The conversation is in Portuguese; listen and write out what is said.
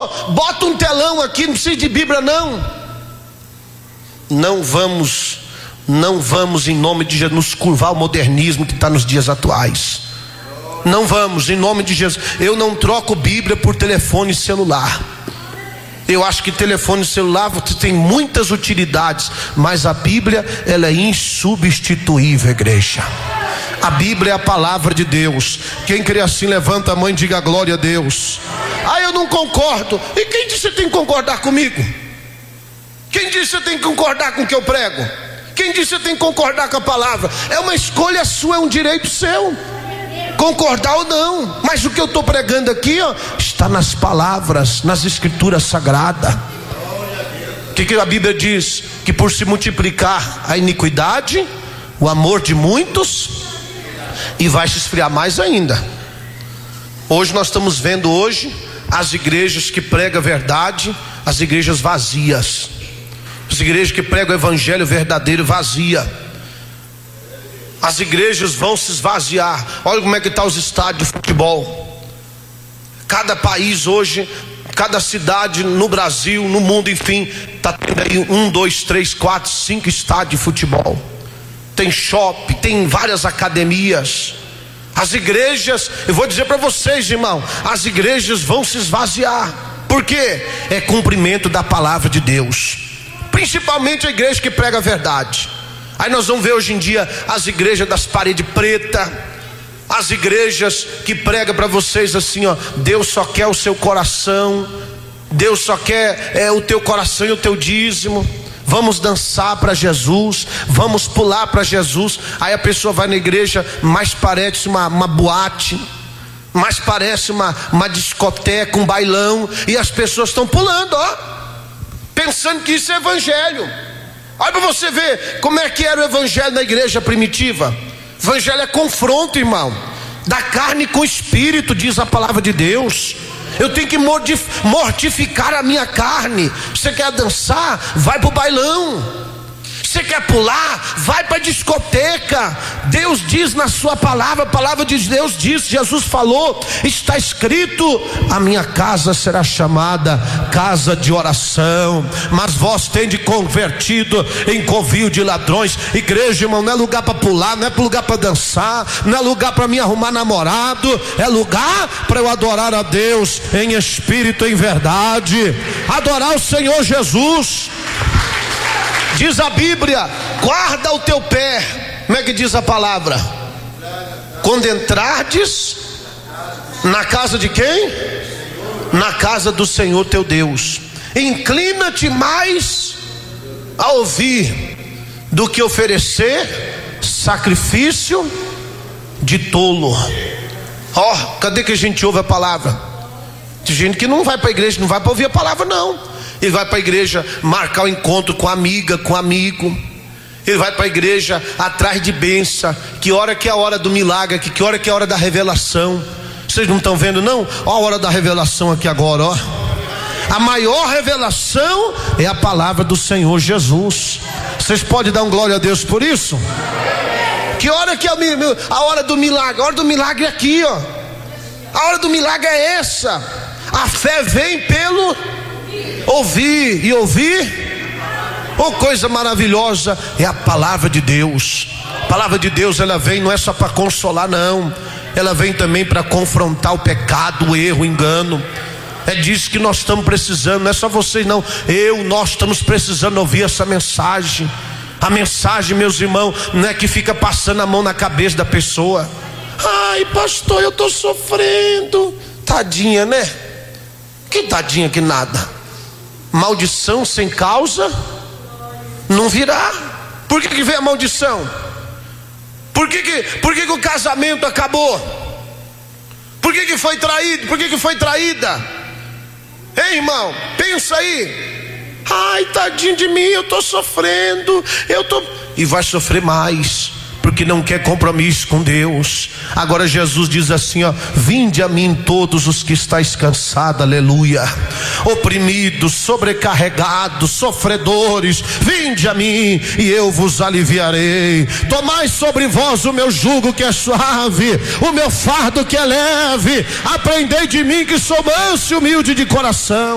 pastor, bota um telão aqui, não precisa de Bíblia não. Não vamos em nome de Jesus nos curvar ao modernismo que está nos dias atuais. Não vamos, em nome de Jesus. Eu não troco Bíblia por telefone celular. Eu acho que telefone celular tem muitas utilidades, mas a Bíblia, ela é insubstituível, igreja. A Bíblia é a palavra de Deus. Quem crê assim, levanta a mão e diga glória a Deus. Ah, eu não concordo. E quem disse que você tem que concordar comigo? Quem disse que você tem que concordar com o que eu prego? Quem disse que você tem que concordar com a palavra? É uma escolha sua, é um direito seu, concordar ou não. Mas o que eu estou pregando aqui, ó, está nas palavras, nas escrituras sagradas. O que a Bíblia diz? Que por se multiplicar a iniquidade, o amor de muitos, e vai se esfriar mais ainda. Hoje nós estamos vendo as igrejas que pregam a verdade, as igrejas vazias, as igrejas que pregam o evangelho verdadeiro vazia. As igrejas vão se esvaziar. Olha como é que está os estádios de futebol. Cada país hoje, cada cidade no Brasil, no mundo, enfim, está tendo aí 1, 2, 3, 4, 5 estádios de futebol. Tem shopping, tem várias academias. As igrejas, eu vou dizer para vocês, irmão, as igrejas vão se esvaziar. Por quê? É cumprimento da palavra de Deus. Principalmente a igreja que prega a verdade. Aí nós vamos ver hoje em dia as igrejas das paredes pretas, as igrejas que pregam para vocês assim, ó, Deus só quer o seu coração, Deus só quer o teu coração e o teu dízimo. Vamos dançar para Jesus, vamos pular para Jesus. Aí a pessoa vai na igreja, mais parece uma boate, mais parece uma discoteca, um bailão, e as pessoas estão pulando, ó, pensando que isso é evangelho. Olha para você ver como é que era o evangelho na igreja primitiva. Evangelho é confronto, irmão, da carne com o espírito, diz a palavra de Deus. Eu tenho que mortificar a minha carne. Você quer dançar? Vai para o bailão. Você quer pular? Vai para a discoteca. Deus diz na sua palavra, a palavra de Deus diz, Jesus falou, está escrito: a minha casa será chamada casa de oração, mas vós tendes convertido em covil de ladrões. Igreja, irmão, não é lugar para pular, não é lugar para dançar, não é lugar para me arrumar namorado, é lugar para eu adorar a Deus em espírito e em verdade, adorar o Senhor Jesus. Diz a Bíblia: guarda o teu pé. Como é que diz a palavra? Quando entrardes na casa de quem? Na casa do Senhor teu Deus. Inclina-te mais a ouvir do que oferecer sacrifício de tolo. Ó, cadê que a gente ouve a palavra? Tem gente que não vai para a igreja, não vai para ouvir a palavra não. Ele vai para a igreja marcar o encontro com a amiga, com o amigo. Ele vai para a igreja atrás de bênção. Que hora que é a hora do milagre, que hora que é a hora da revelação. Vocês não estão vendo não? Ó, a hora da revelação aqui agora, ó. A maior revelação é a palavra do Senhor Jesus. Vocês podem dar um glória a Deus por isso? Que hora que é a hora do milagre? A hora do milagre é aqui, ó. A hora do milagre é essa. A fé vem pelo ouvir, e ouvir, oh, coisa maravilhosa, é a palavra de Deus. A palavra de Deus, ela vem não é só para consolar, não, ela vem também para confrontar o pecado, o erro, o engano. É disso que nós estamos precisando, não é só vocês não, nós estamos precisando ouvir essa mensagem. A mensagem, meus irmãos, não é que fica passando a mão na cabeça da pessoa. Ai, pastor, eu estou sofrendo. Tadinha, né? Que tadinha que nada. Maldição sem causa não virá. Por que vem a maldição? Por que o casamento acabou? Por que foi traído? Por que foi traída? Ei, irmão, pensa aí. Ai, tadinho de mim, eu estou sofrendo, e vai sofrer mais, porque não quer compromisso com Deus. Agora Jesus diz assim, ó: vinde a mim todos os que estáis cansados, aleluia, oprimidos, sobrecarregados, sofredores, vinde a mim e eu vos aliviarei. Tomai sobre vós o meu jugo que é suave, o meu fardo que é leve, aprendei de mim que sou manso e humilde de coração.